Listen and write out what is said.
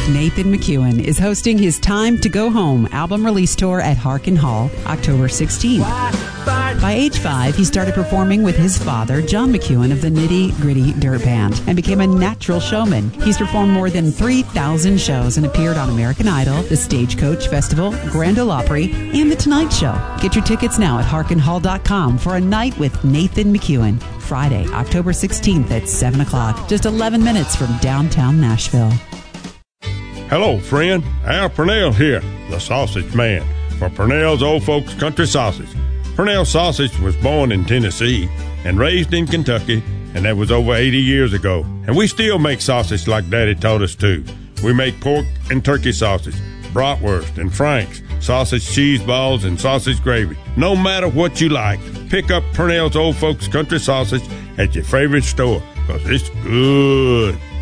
Nathan McEwen is hosting his Time to Go Home album release tour at Harkin Hall, October 16th. By age 5, he started performing with his father, John McEwen of the Nitty Gritty Dirt Band, and became a natural showman. He's performed more than 3,000 shows and appeared on American Idol, the Stagecoach Festival, Grand Ole Opry, and The Tonight Show. Get your tickets now at harkinhall.com for a night with Nathan McEwen, Friday, October 16th at 7 o'clock, just 11 minutes from downtown Nashville. Hello, friend. Al Purnell here, the Sausage Man, for Purnell's Old Folks Country Sausage. Purnell Sausage was born in Tennessee and raised in Kentucky, and that was over 80 years ago. And we still make sausage like Daddy taught us to. We make pork and turkey sausage, bratwurst and franks, sausage cheese balls, and sausage gravy. No matter what you like, pick up Purnell's Old Folks Country Sausage at your favorite store, because it's good.